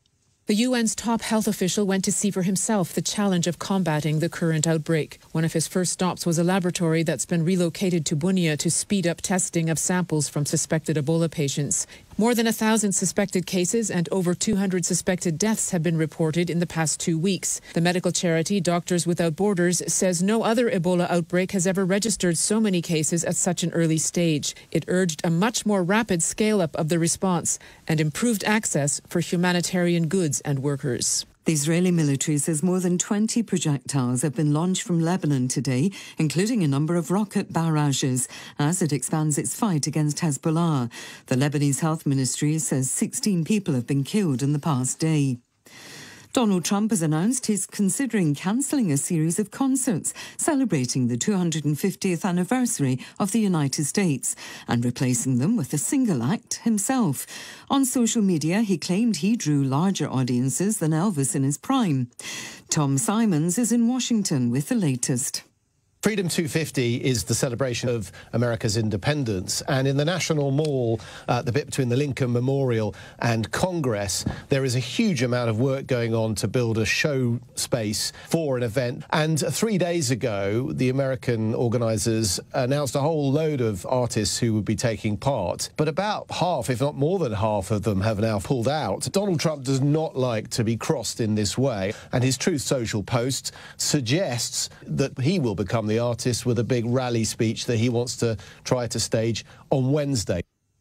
The UN's top health official went to see for himself the challenge of combating the current outbreak. One of his first stops was a laboratory that's been relocated to Bunia to speed up testing of samples from suspected Ebola patients. More than 1,000 suspected cases and over 200 suspected deaths have been reported in the past 2 weeks. The medical charity Doctors Without Borders says no other Ebola outbreak has ever registered so many cases at such an early stage. It urged a much more rapid scale-up of the response and improved access for humanitarian goods and workers. The Israeli military says more than 20 projectiles have been launched from Lebanon today, including a number of rocket barrages, as it expands its fight against Hezbollah. The Lebanese Health Ministry says 16 people have been killed in the past day. Donald Trump has announced he's considering cancelling a series of concerts celebrating the 250th anniversary of the United States and replacing them with a single act himself. On social media, he claimed he drew larger audiences than Elvis in his prime. Tom Simons is in Washington with the latest. Freedom 250 is the celebration of America's independence, and in the National Mall, the bit between the Lincoln Memorial and Congress, there is a huge amount of work going on to build a show space for an event. And 3 days ago, the American organisers announced a whole load of artists who would be taking part, but about half, if not more than half of them, have now pulled out. Donald Trump does not like to be crossed in this way, and his Truth Social post suggests that he will become the artist with a big rally speech that he wants to try to stage on Wednesday.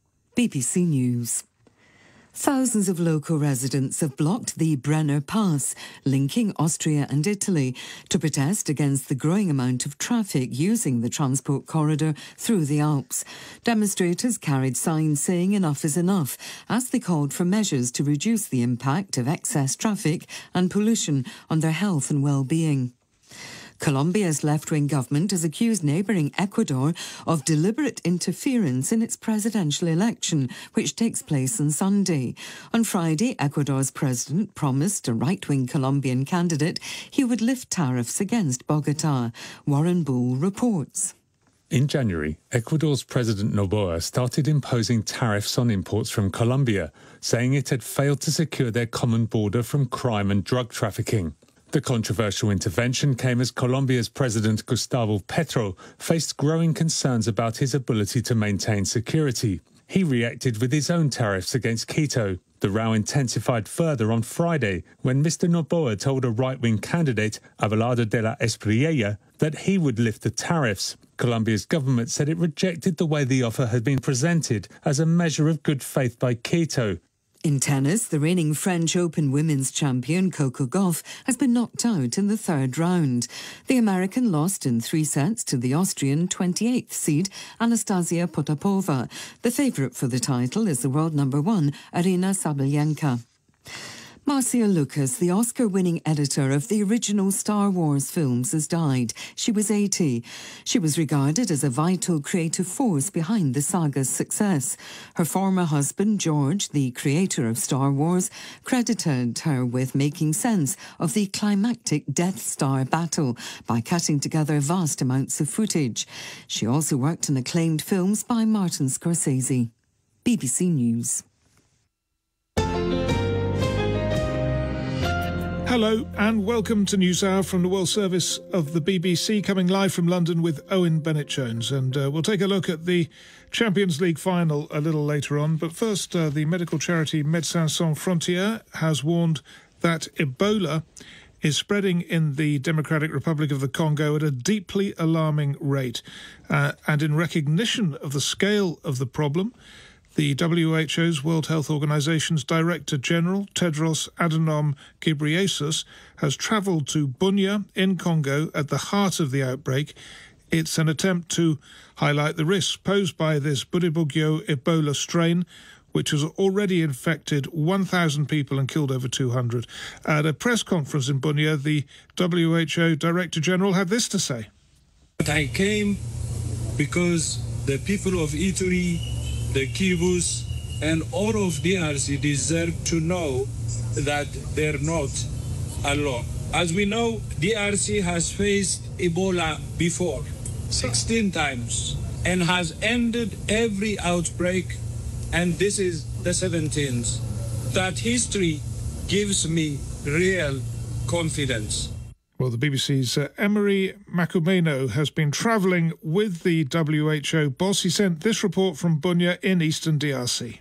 BBC News. Thousands of local residents have blocked the Brenner Pass, linking Austria and Italy, to protest against the growing amount of traffic using the transport corridor through the Alps. Demonstrators carried signs saying enough is enough, as they called for measures to reduce the impact of excess traffic and pollution on their health and well-being. Colombia's left-wing government has accused neighbouring Ecuador of deliberate interference in its presidential election, which takes place on Sunday. On Friday, Ecuador's president promised a right-wing Colombian candidate he would lift tariffs against Bogotá. Warren Bull reports. In January, Ecuador's President Noboa started imposing tariffs on imports from Colombia, saying it had failed to secure their common border from crime and drug trafficking. The controversial intervention came as Colombia's President Gustavo Petro faced growing concerns about his ability to maintain security. He reacted with his own tariffs against Quito. The row intensified further on Friday when Mr. Noboa told a right-wing candidate, Abelardo de la Espriella, that he would lift the tariffs. Colombia's government said it rejected the way the offer had been presented as a measure of good faith by Quito. In tennis, the reigning French Open women's champion Coco Gauff has been knocked out in the third round. The American lost in 3 sets to the Austrian 28th seed Anastasia Potapova. The favourite for the title is the world number 1 Aryna Sabalenka. Marcia Lucas, the Oscar-winning editor of the original Star Wars films, has died. She was 80. She was regarded as a vital creative force behind the saga's success. Her former husband, George, the creator of Star Wars, credited her with making sense of the climactic Death Star battle by cutting together vast amounts of footage. She also worked in acclaimed films by Martin Scorsese. BBC News. Hello and welcome to NewsHour from the World Service of the BBC, coming live from London with Owen Bennett-Jones. And we'll take a look at the Champions League final a little later on. But first, the medical charity Médecins Sans Frontières has warned that Ebola is spreading in the Democratic Republic of the Congo at a deeply alarming rate. And in recognition of the scale of the problem, the WHO's World Health Organization's Director General, Tedros Adhanom Ghebreyesus, has travelled to Bunia in Congo at the heart of the outbreak. It's an attempt to highlight the risks posed by this Bundibugyo Ebola strain, which has already infected 1,000 people and killed over 200. At a press conference in Bunia, the WHO Director General had this to say. I came because the people of Ituri, the Kivus, and all of DRC deserve to know that they're not alone. As we know, DRC has faced Ebola before, 16 times, and has ended every outbreak, and this is the 17th. That history gives me real confidence. Well, the BBC's Emery Makumeno has been travelling with the WHO boss. He sent this report from Bunia in eastern DRC.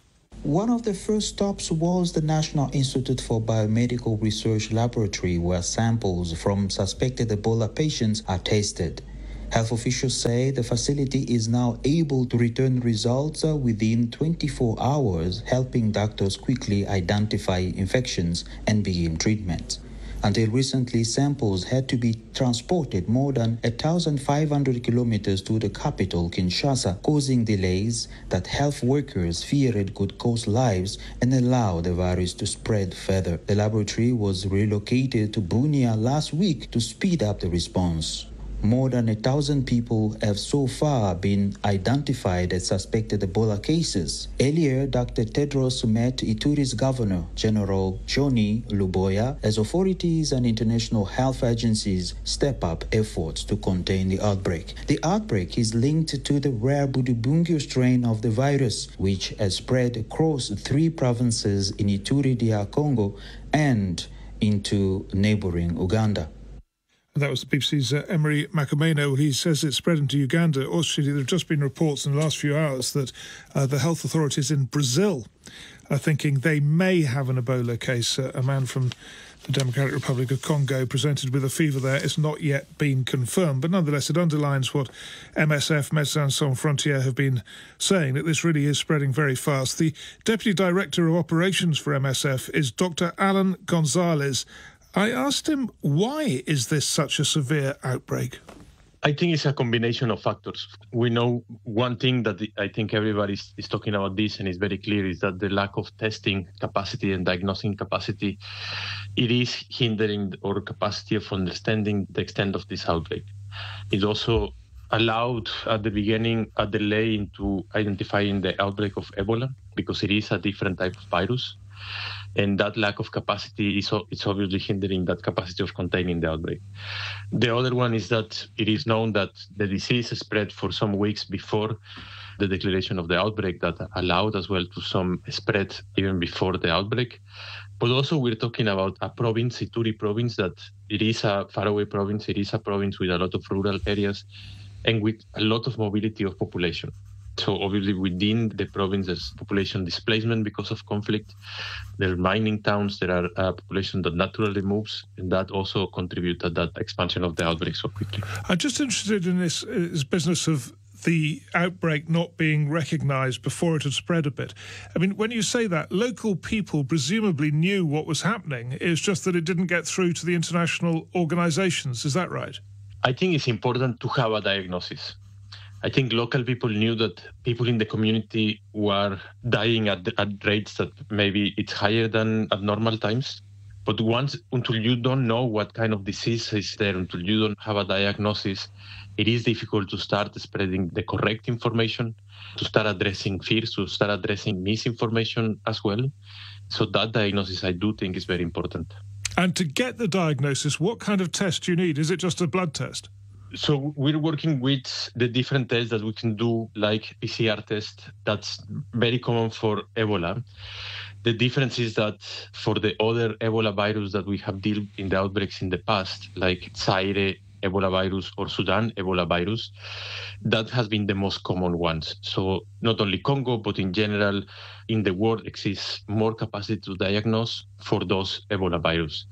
One of the first stops was the National Institute for Biomedical Research Laboratory, where samples from suspected Ebola patients are tested. Health officials say the facility is now able to return results within 24 hours, helping doctors quickly identify infections and begin treatment. Until recently, samples had to be transported more than 1,500 kilometers to the capital, Kinshasa, causing delays that health workers feared could cost lives and allow the virus to spread further. The laboratory was relocated to Bunia last week to speed up the response. More than 1,000 people have so far been identified as suspected Ebola cases. Earlier, Dr. Tedros met Ituri's Governor General Johnny Luboya as authorities and international health agencies step up efforts to contain the outbreak. The outbreak is linked to the rare Budibungyo strain of the virus, which has spread across 3 provinces in Ituri, DR Congo, and into neighboring Uganda. That was the BBC's Emery Makumeno. He says it's spread into Uganda. Also, there have just been reports in the last few hours that the health authorities in Brazil are thinking they may have an Ebola case. A man from the Democratic Republic of Congo presented with a fever there. It's not yet been confirmed, but nonetheless it underlines what MSF, Médecins Sans Frontières, have been saying, that this really is spreading very fast. The Deputy Director of Operations for MSF is Dr. Alan Gonzalez. I asked him, why is this such a severe outbreak? I think it's a combination of factors. We know one thing that I think everybody is talking about this, and it's very clear, is that the lack of testing capacity and diagnosing capacity, it is hindering our capacity of understanding the extent of this outbreak. It also allowed at the beginning a delay into identifying the outbreak of Ebola, because it is a different type of virus. And that lack of capacity is obviously hindering that capacity of containing the outbreak. The other one is that it is known that the disease spread for some weeks before the declaration of the outbreak, that allowed as well to some spread even before the outbreak. But also we're talking about a province, Ituri province, that it is a faraway province. It is a province with a lot of rural areas and with a lot of mobility of population. So obviously within the province there's population displacement because of conflict. There are mining towns, there are a population that naturally moves, and that also contributed to that expansion of the outbreak so quickly. I'm just interested in this business of the outbreak not being recognised before it had spread a bit. I mean, when you say that, local people presumably knew what was happening. It's just that it didn't get through to the international organisations. Is that right? I think it's important to have a diagnosis. I think local people knew that people in the community were dying at rates that maybe it's higher than at normal times. But until you don't know what kind of disease is there, until you don't have a diagnosis, it is difficult to start spreading the correct information, to start addressing fears, to start addressing misinformation as well. So that diagnosis, I do think, is very important. And to get the diagnosis, what kind of test do you need? Is it just a blood test? So we're working with the different tests that we can do, like PCR test. That's very common for Ebola. The difference is that for the other Ebola virus that we have dealt in the outbreaks in the past, like Zaire Ebola virus or Sudan Ebola virus, that has been the most common ones. So not only Congo, but in general, in the world exists more capacity to diagnose for those Ebola virus.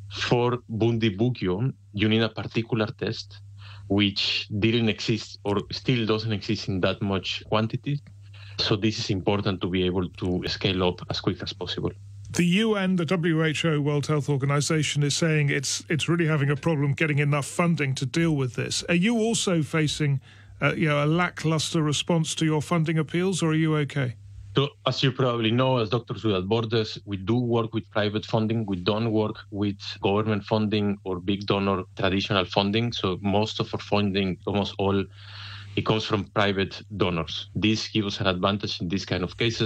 For Bundibugyo, you need a particular test which didn't exist or still doesn't exist in that much quantity. So this is important to be able to scale up as quick as possible. The UN, the WHO, World Health Organization, is saying it's really having a problem getting enough funding to deal with this. Are you also facing a lackluster response to your funding appeals, or are you okay? So, as you probably know, as Doctors Without Borders, we do work with private funding. We don't work with government funding or big donor traditional funding. So most of our funding, almost all, it comes from private donors. This gives us an advantage in these kind of cases.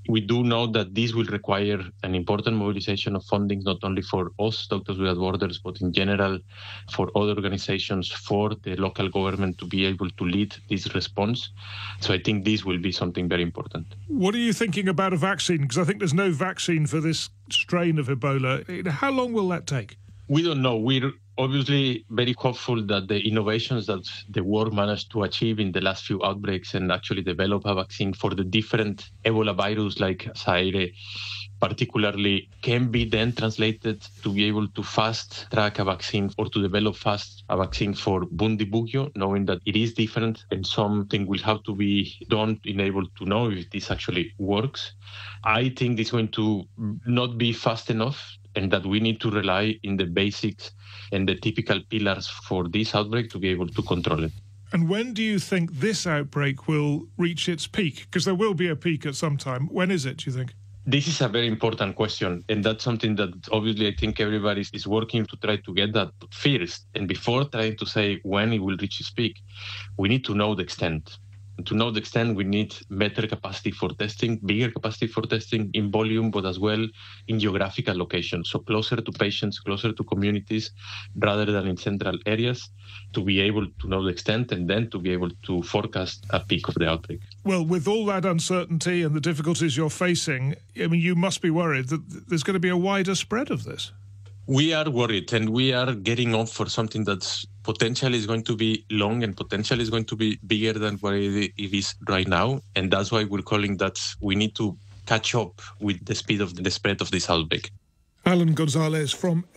We do know that this will require an important mobilization of funding, not only for us, Doctors Without Borders, but in general for other organizations, for the local government to be able to lead this response. So I think this will be something very important. What are you thinking about a vaccine? Because I think there's no vaccine for this strain of Ebola. How long will that take? We don't know. We're obviously very hopeful that the innovations that the world managed to achieve in the last few outbreaks and actually develop a vaccine for the different Ebola virus like Zaire particularly can be then translated to be able to fast track a vaccine or to develop fast a vaccine for Bundibugyo, knowing that it is different and something will have to be done in able to know if this actually works. I think it's going to not be fast enough, and that we need to rely in the basics and the typical pillars for this outbreak to be able to control it. And when do you think this outbreak will reach its peak? Because there will be a peak at some time. When is it, do you think? This is a very important question, and that's something that obviously I think everybody is working to try to get that first. And before trying to say when it will reach its peak, we need to know the extent. And to know the extent, we need better capacity for testing, bigger capacity for testing in volume, but as well in geographical locations. So closer to patients, closer to communities, rather than in central areas, to be able to know the extent and then to be able to forecast a peak of the outbreak. Well, with all that uncertainty and the difficulties you're facing, I mean, you must be worried that there's going to be a wider spread of this. We are worried, and we are getting off for something that's potentially is going to be long and potentially is going to be bigger than what it is right now. And that's why we're calling that we need to catch up with the speed of the spread of this outbreak. Alan Gonzalez from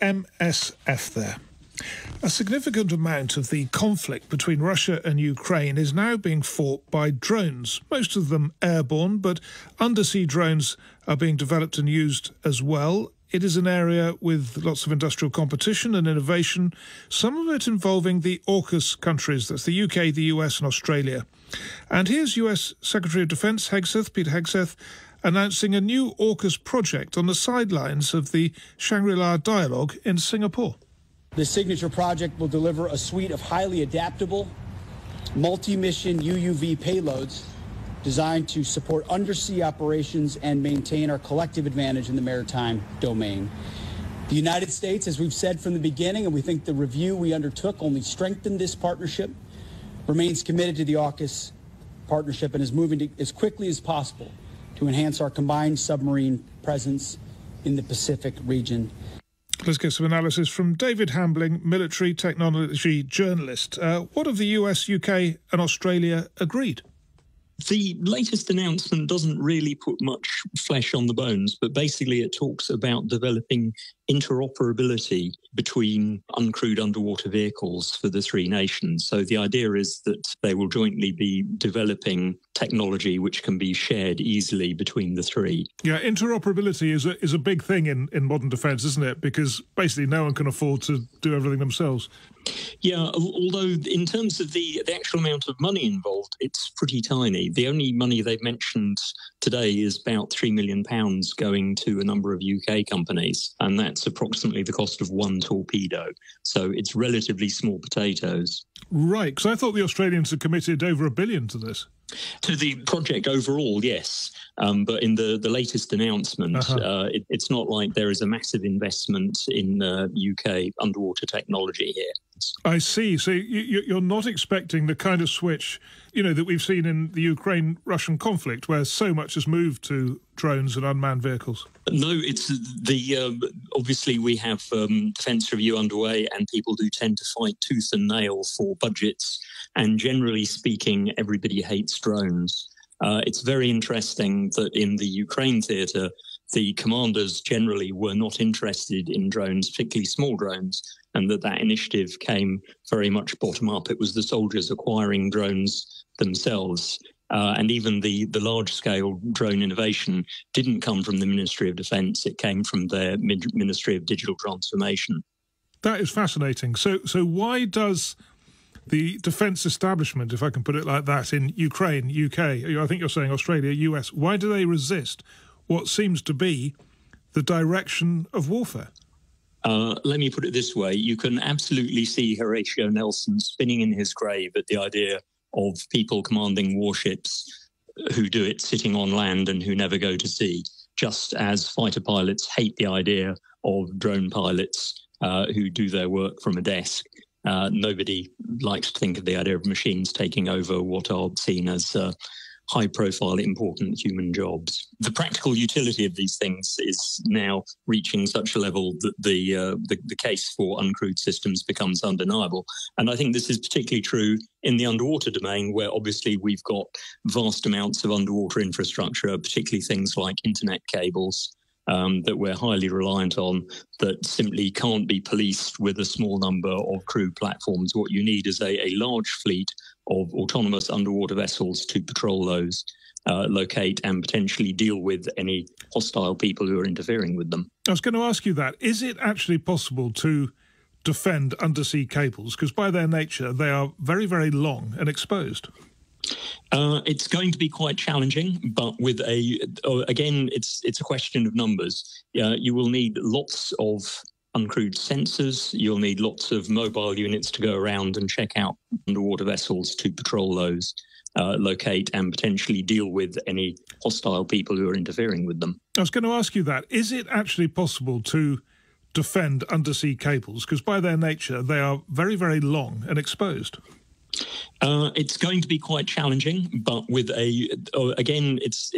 MSF there. A significant amount of the conflict between Russia and Ukraine is now being fought by drones, most of them airborne, but undersea drones are being developed and used as well. It is an area with lots of industrial competition and innovation, some of it involving the AUKUS countries, that's the UK, the US and Australia. And here's US Secretary of Defence Peter Hegseth, announcing a new AUKUS project on the sidelines of the Shangri-La Dialogue in Singapore. The Signature project will deliver a suite of highly adaptable, multi-mission UUV payloads designed to support undersea operations and maintain our collective advantage in the maritime domain. The United States, as we've said from the beginning, and we think the review we undertook only strengthened this partnership, remains committed to the AUKUS partnership and is moving as quickly as possible to enhance our combined submarine presence in the Pacific region. Let's get some analysis from David Hambling, military technology journalist. What have the US, UK and Australia agreed? The latest announcement doesn't really put much flesh on the bones, but basically it talks about developing interoperability between uncrewed underwater vehicles for the three nations. So the idea is that they will jointly be developing technology which can be shared easily between the three. Yeah, interoperability is a big thing in modern defence, isn't it? Because basically no one can afford to do everything themselves. Yeah, although in terms of the actual amount of money involved, it's pretty tiny. The only money they've mentioned today is about £3 million going to a number of UK companies, and that's approximately the cost of one torpedo. So it's relatively small potatoes. Right, because I thought the Australians had committed over $1 billion to this. To the project overall, yes. But in the latest announcement, it's not like there is a massive investment in UK underwater technology here. I see. So you're not expecting the kind of switch, that we've seen in the Ukraine-Russian conflict, where so much has moved to drones and unmanned vehicles? No, it's obviously we have defence review underway, and people do tend to fight tooth and nail for budgets. And generally speaking, everybody hates drones. It's very interesting that in the Ukraine theatre, the commanders generally were not interested in drones, particularly small drones, and that initiative came very much bottom up. It was the soldiers acquiring drones themselves. And even the large-scale drone innovation didn't come from the Ministry of Defence. It came from their Ministry of Digital Transformation. That is fascinating. So why does the defence establishment, if I can put it like that, in Ukraine, UK, I think you're saying Australia, US, why do they resist what seems to be the direction of warfare? Let me put it this way. You can absolutely see Horatio Nelson spinning in his grave at the idea of people commanding warships who do it sitting on land and who never go to sea, just as fighter pilots hate the idea of drone pilots who do their work from a desk. Nobody likes to think of the idea of machines taking over what are seen as high-profile, important human jobs. The practical utility of these things is now reaching such a level that the case for uncrewed systems becomes undeniable. And I think this is particularly true in the underwater domain, where obviously we've got vast amounts of underwater infrastructure, particularly things like internet cables, that we're highly reliant on, that simply can't be policed with a small number of crew platforms. What you need is a large fleet of autonomous underwater vessels to patrol those, locate and potentially deal with any hostile people who are interfering with them. I was going to ask you that. Is it actually possible to defend undersea cables? Because by their nature, they are very, very long and exposed. It's going to be quite challenging, but with again, it's a question of numbers. You will need lots of uncrewed sensors. You'll need lots of mobile units to go around and check out underwater vessels to patrol those, locate and potentially deal with any hostile people who are interfering with them. I was going to ask you that. Is it actually possible to defend undersea cables? Because by their nature, they are very, very long and exposed. It's going to be quite challenging, but with again, it's